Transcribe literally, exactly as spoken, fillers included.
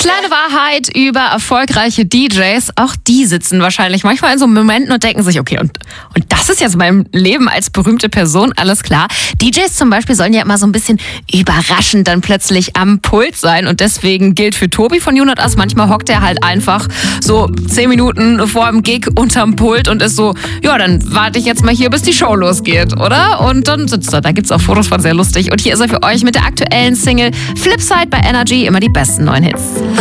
Kleine Wahrheit über erfolgreiche D Js. Auch die sitzen wahrscheinlich manchmal in so Momenten und denken sich, okay, und, und das ist jetzt mein Leben als berühmte Person, alles klar. D Js zum Beispiel sollen ja immer so ein bisschen überraschend dann plötzlich am Pult sein. Und deswegen gilt für Tobi von You Not Us, manchmal hockt er halt einfach so zehn Minuten vor dem Gig unterm Pult und ist so, ja, dann warte ich jetzt mal hier, bis die Show losgeht, oder? Und dann sitzt er. Da gibt's auch Fotos von, sehr lustig. Und hier ist er für euch mit der aktuellen Single Flipside bei Energy, immer die besten neuen Hits.